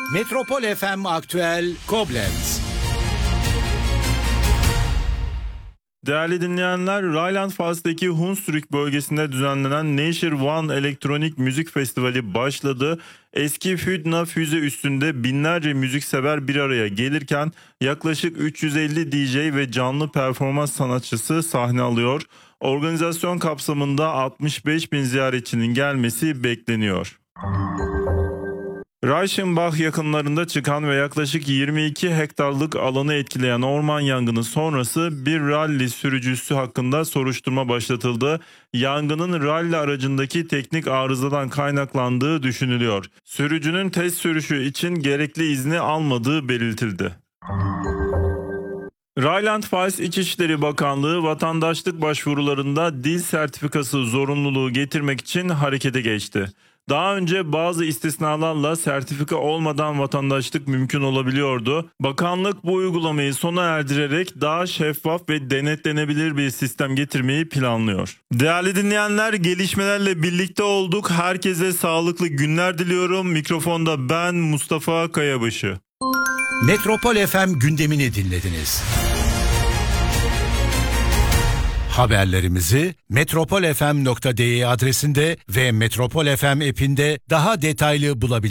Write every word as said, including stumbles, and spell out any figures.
Metropol F M Aktüel Koblenz. Değerli dinleyenler, Rheinland-Pfalz'daki Hunsrück bölgesinde düzenlenen Nature One Elektronik Müzik Festivali başladı. Eski Füdna füze üstünde binlerce müziksever bir araya gelirken yaklaşık üç yüz elli D J ve canlı performans sanatçısı sahne alıyor. Organizasyon kapsamında altmış beş bin ziyaretçinin gelmesi bekleniyor. Reichenbach yakınlarında çıkan ve yaklaşık yirmi iki hektarlık alanı etkileyen orman yangını sonrası bir ralli sürücüsü hakkında soruşturma başlatıldı. Yangının ralli aracındaki teknik arızadan kaynaklandığı düşünülüyor. Sürücünün test sürüşü için gerekli izni almadığı belirtildi. Rheinland-Pfalz İçişleri Bakanlığı vatandaşlık başvurularında dil sertifikası zorunluluğu getirmek için harekete geçti. Daha önce bazı istisnalarla sertifika olmadan vatandaşlık mümkün olabiliyordu. Bakanlık bu uygulamayı sona erdirerek daha şeffaf ve denetlenebilir bir sistem getirmeyi planlıyor. Değerli dinleyenler, gelişmelerle birlikte olduk. Herkese sağlıklı günler diliyorum. Mikrofonda ben Mustafa Kayabaşı. Metropol F M gündemini dinlediniz. Haberlerimizi metropol f m nokta d e adresinde ve Metropol F M app'inde daha detaylı bulabilirsiniz.